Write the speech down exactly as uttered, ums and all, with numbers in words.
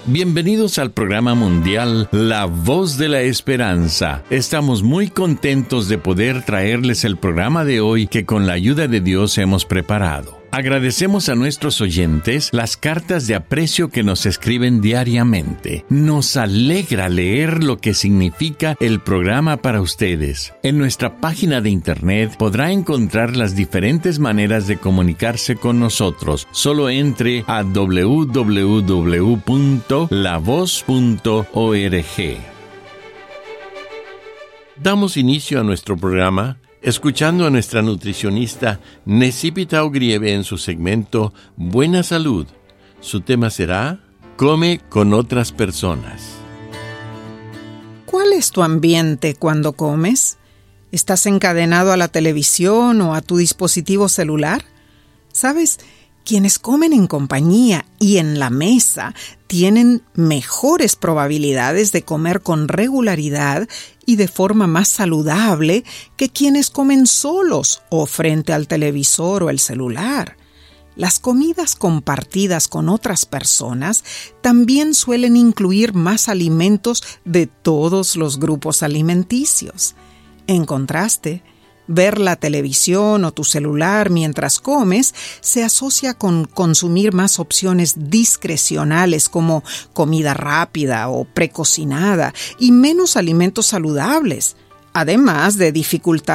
Bienvenidos al programa mundial La Voz de la Esperanza. Estamos muy contentos de poder traerles el programa de hoy que con la ayuda de Dios hemos preparado. Agradecemos a nuestros oyentes las cartas de aprecio que nos escriben diariamente. Nos alegra leer lo que significa el programa para ustedes. En nuestra página de internet podrá encontrar las diferentes maneras de comunicarse con nosotros. Solo entre a doble u doble u doble u punto la voz punto org. Damos inicio a nuestro programa escuchando a nuestra nutricionista Necipita Ogrieve en su segmento Buena Salud. Su tema será Come con otras personas. ¿Cuál es tu ambiente cuando comes? ¿Estás encadenado a la televisión o a tu dispositivo celular? ¿Sabes? Quienes comen en compañía y en la mesa tienen mejores probabilidades de comer con regularidad y de forma más saludable que quienes comen solos o frente al televisor o el celular. Las comidas compartidas con otras personas también suelen incluir más alimentos de todos los grupos alimenticios. En contraste, ver la televisión o tu celular mientras comes se asocia con consumir más opciones discrecionales como comida rápida o precocinada y menos alimentos saludables, además de dificultar